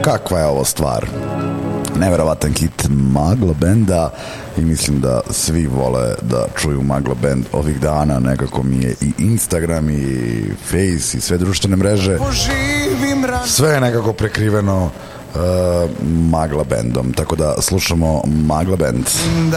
Kakva je ovo stvar? Neverovatan hit Magla benda i mislim da svi vole da čuju Magla band ovih dana. Nekako mi je i Instagram i Face i sve društvene mreže, sve je nekako prekriveno Magla bandom, tako da slušamo Magla band.